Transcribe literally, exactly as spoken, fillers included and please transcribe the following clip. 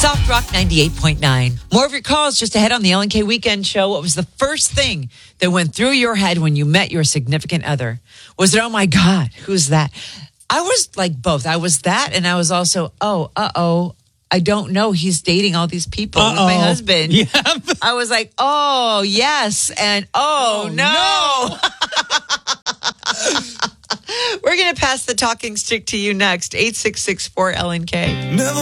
Soft Rock ninety-eight point nine. More of your calls just ahead on the L N K Weekend Show. What was the first thing that went through your head when you met your significant other? Was it, oh my God, who's that? I was like both. I was that, and I was also, oh, uh-oh, I don't know. He's dating all these people Uh-oh. with my husband. Yeah. I was like, oh, yes, and oh, Oh, no. We're going to pass the talking stick to you next. eight six six four L N K. Never